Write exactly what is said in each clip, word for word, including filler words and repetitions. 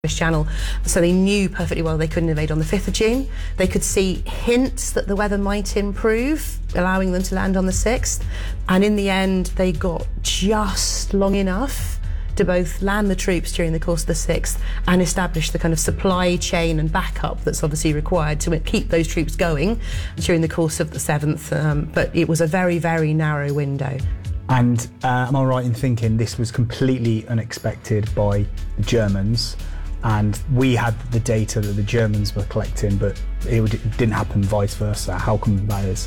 Channel, so they knew perfectly well they couldn't invade on the fifth of June. They could see hints that the weather might improve, allowing them to land on the sixth, and in the end they got just long enough to both land the troops during the course of the sixth and establish the kind of supply chain and backup that's obviously required to keep those troops going during the course of the seventh, um, but it was a very, very narrow window. And uh, am I right in thinking this was completely unexpected by the Germans? And we had the data that the Germans were collecting, but it, would, it didn't happen vice versa. How come that is?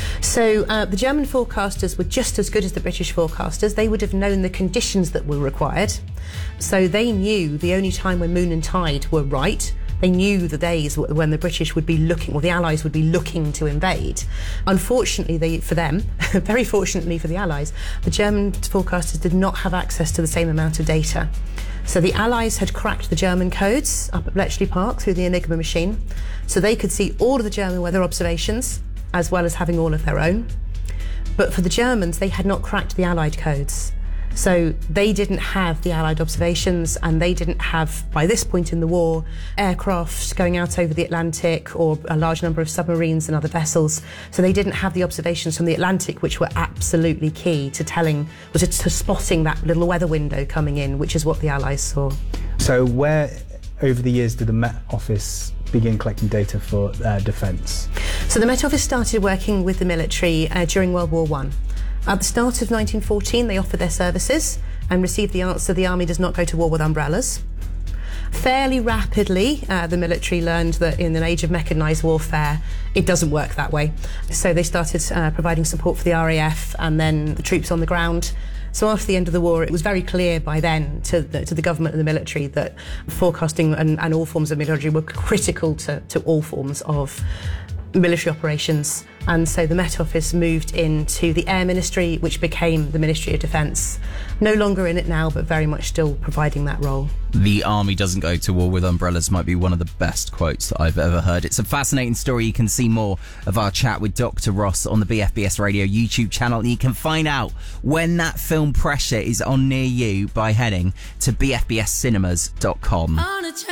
So uh, the German forecasters were just as good as the British forecasters. They would have known the conditions that were required. So they knew the only time when moon and tide were right. They knew the days when the British would be looking, or the Allies would be looking to invade. Unfortunately they, for them, very fortunately for the Allies, the German forecasters did not have access to the same amount of data. So the Allies had cracked the German codes up at Bletchley Park through the Enigma machine, so they could see all of the German weather observations, as well as having all of their own. But for the Germans, they had not cracked the Allied codes. So they didn't have the Allied observations, and they didn't have, by this point in the war, aircraft going out over the Atlantic or a large number of submarines and other vessels. So they didn't have the observations from the Atlantic, which were absolutely key to telling, was to spotting that little weather window coming in, which is what the Allies saw. So where, over the years, did the Met Office begin collecting data for uh, defence? So the Met Office started working with the military uh, during World War One. At the start of nineteen fourteen, they offered their services and received the answer: the army does not go to war with umbrellas. Fairly rapidly, uh, the military learned that in an age of mechanised warfare, it doesn't work that way. So they started uh, providing support for the R A F and then the troops on the ground. So after the end of the war, it was very clear by then to the, to the government and the military that forecasting and, and all forms of meteorology were critical to, to all forms of military operations. And so the Met Office moved into the Air Ministry, which became the Ministry of Defence. No longer in it now, but very much still providing that role. The army doesn't go to war with umbrellas might be one of the best quotes that I've ever heard. It's a fascinating story. You can see more of our chat with Doctor Ross on the B F B S Radio YouTube channel. And you can find out when that film Pressure is on near you by heading to b f b s cinemas dot com.